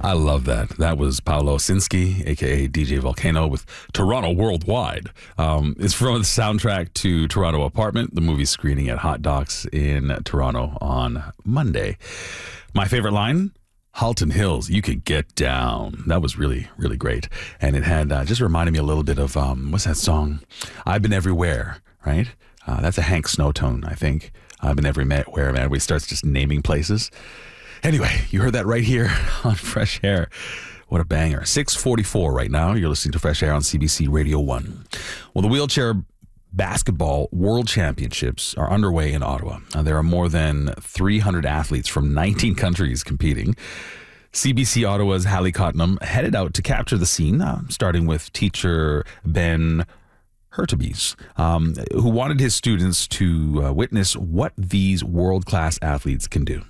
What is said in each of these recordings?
I love that. That was Paolo Sinski, a.k.a. DJ Volcano, with Toronto Worldwide. It's from the soundtrack to Toronto Apartment, the movie screening at Hot Docs in Toronto on Monday. My favorite line, Halton Hills, you could get down. That was really, really great. And it had just reminded me a little bit of, what's that song? I've Been Everywhere, right? That's a Hank Snowtone, I think. I've Been Everywhere, man, where he starts just naming places. Anyway, you heard that right here on Fresh Air. What a banger. 6:44 right now. You're listening to Fresh Air on CBC Radio 1. Well, the wheelchair basketball world championships are underway in Ottawa. There are more than 300 athletes from 19 countries competing. CBC Ottawa's Hallie Cottenham headed out to capture the scene, starting with teacher Ben Hurtubise, who wanted his students to witness what these world-class athletes can do.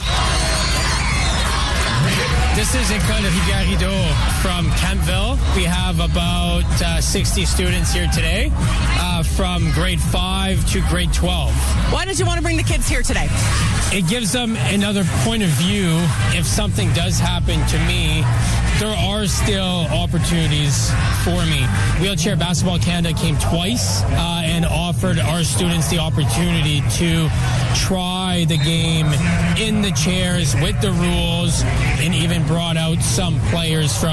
This is École Rivière-Rideau from Kentville. We have about 60 students here today from grade 5 to grade 12. Why did you want to bring the kids here today? It gives them another point of view. If something does happen to me, there are still opportunities for me. Wheelchair Basketball Canada came twice and offered our students the opportunity to try the game in the chairs with the rules, and even brought out some players from